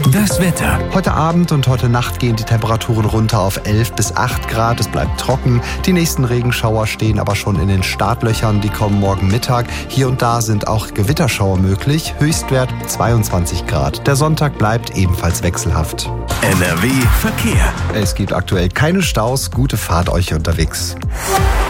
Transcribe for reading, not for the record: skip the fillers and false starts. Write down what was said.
Das Wetter. Heute Abend und heute Nacht gehen die Temperaturen runter auf 11 bis 8 Grad. Es bleibt trocken. Die nächsten Regenschauer stehen aber schon in den Startlöchern. Die kommen morgen Mittag. Hier und da sind auch Gewitterschauer möglich. Höchstwert 22 Grad. Der Sonntag bleibt ebenfalls wechselhaft. NRW Verkehr. Es gibt aktuell keine Staus. Gute Fahrt euch unterwegs.